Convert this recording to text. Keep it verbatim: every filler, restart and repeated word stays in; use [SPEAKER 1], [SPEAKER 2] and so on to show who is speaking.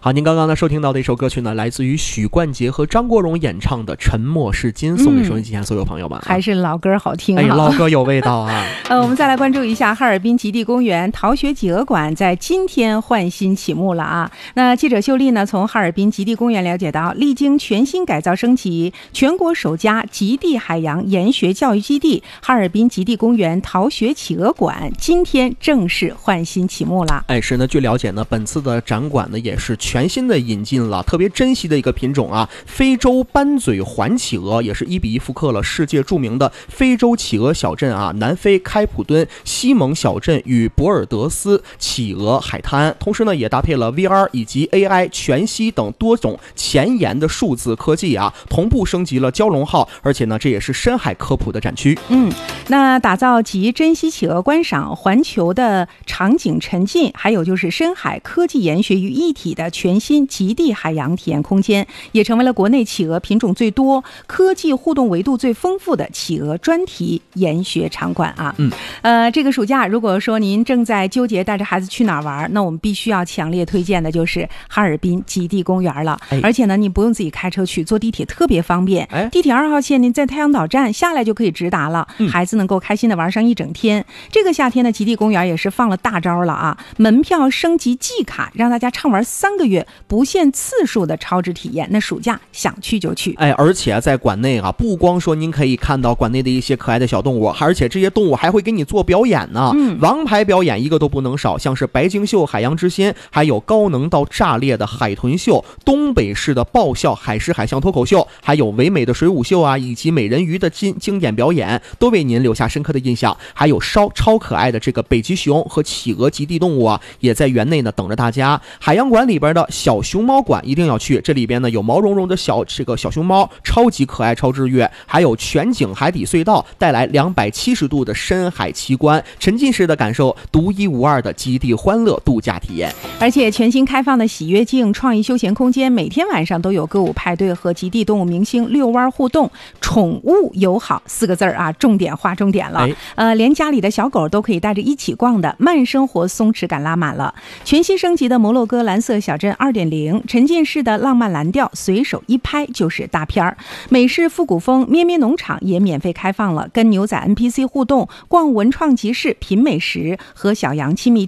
[SPEAKER 1] 好，您刚刚呢收听到的一首歌曲呢，来自于许冠杰和张国荣演唱的《沉默是金》，送给收音机前所有朋友们、啊
[SPEAKER 2] 嗯、还是老歌好听。
[SPEAKER 1] 哎，老歌有味道啊。
[SPEAKER 2] 呃，我们再来关注一下哈尔滨极地公园逃学企鹅馆在今天换新启幕了啊。那记者秀丽呢，从哈尔滨极地公园了解到，历经全新改造升级，全国首家极地海洋研学教育基地哈尔滨极地公园逃学企鹅馆今天正式换新启幕了。
[SPEAKER 1] 哎，是呢，据了解呢，本次的展馆呢也是全新的引进了特别珍惜的一个品种啊，非洲斑嘴环企鹅，也是一比一复刻了世界著名的非洲企鹅小镇啊，南非开普敦西蒙小镇与博尔德斯企鹅海滩，同时呢也搭配了 V R 以及 A I 全息等多种前沿的数字科技啊，同步升级了蛟龙号，而且呢这也是深海科普的展区。
[SPEAKER 2] 嗯，那打造集珍稀企鹅观赏、环球的场景沉浸，还有就是深海科技研学于一体的全新极地海洋体验空间，也成为了国内企鹅品种最多、科技互动维度最丰富的企鹅专题研学场馆啊。
[SPEAKER 1] 嗯，
[SPEAKER 2] 呃，这个暑假如果说您正在纠结带着孩子去哪儿玩，那我们必须要强烈推荐的就是哈尔滨极地公园了。
[SPEAKER 1] 哎、
[SPEAKER 2] 而且呢，你不用自己开车去，坐地铁特别方便。
[SPEAKER 1] 哎、
[SPEAKER 2] 地铁二号线您在太阳岛站下来就可以直达了，
[SPEAKER 1] 嗯、
[SPEAKER 2] 孩子能够开心的玩上一整天。这个夏天的极地公园也是放了大招了啊！门票升级季卡，让大家畅玩三个月，不限次数的超值体验。那暑假想去就去。
[SPEAKER 1] 哎，而且在馆内啊，不光说您可以看到馆内的一些可爱的小动物，而且这些动物还会给你做表演呢。
[SPEAKER 2] 嗯，
[SPEAKER 1] 王牌表演一个都不能少，像是白鲸秀、海洋之心，还有高能到炸裂的海豚秀，东北式的爆笑海狮海象脱口秀，还有唯美的水舞秀啊，以及美人鱼的经经典表演，都为您留下深刻的印象。还有超超可爱的这个北极熊和企鹅极地动物啊，也在园内呢等着大家。海洋馆里边的小熊猫馆一定要去，这里边呢有毛茸茸的小这个小熊猫，超级可爱超治愈，还有全景海底隧道，带来两百七十度的深海奇观，沉浸式的感受独一无二的极地欢乐度假体验。
[SPEAKER 2] 而且全新开放的喜悦境创意休闲空间，每天晚上都有歌舞派对和极地动物明星遛弯互动，宠物友好四个字啊，重点划重点了。
[SPEAKER 1] 哎、
[SPEAKER 2] 呃，连家里的小狗都可以带着一起逛的慢生活松弛感拉满了。全新升级的摩洛哥蓝色小镇 二点零， 沉浸式的浪漫蓝调，随手一拍就是大片儿。美式复古风咩咩农场也免费开放了，跟牛仔 N P C 互动，逛文创集市，品美食，和小羊亲密